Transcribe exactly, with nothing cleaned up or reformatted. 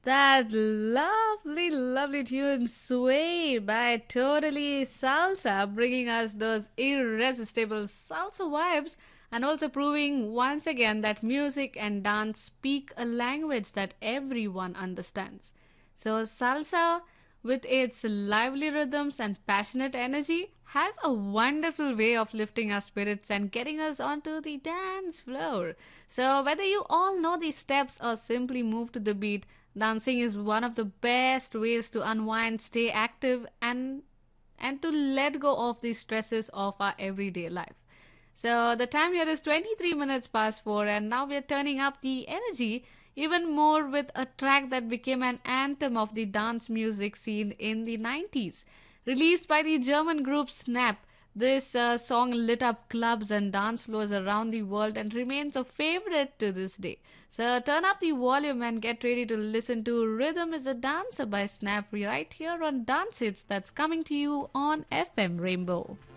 That lovely, lovely tune Sway by Totally Salsa, bringing us those irresistible salsa vibes and also proving once again that music and dance speak a language that everyone understands. So, salsa, with its lively rhythms and passionate energy, has a wonderful way of lifting our spirits and getting us onto the dance floor. So, whether you all know the steps or simply move to the beat, dancing is one of the best ways to unwind, stay active, and and to let go of the stresses of our everyday life. So the time here is twenty-three minutes past four, and now we're turning up the energy even more with a track that became an anthem of the dance music scene in the nineties. Released by the German group Snap, this uh, song lit up clubs and dance floors around the world and remains a favorite to this day. So turn up the volume and get ready to listen to Rhythm is a Dancer by Snap right here on Dance Hits, that's coming to you on F M Rainbow.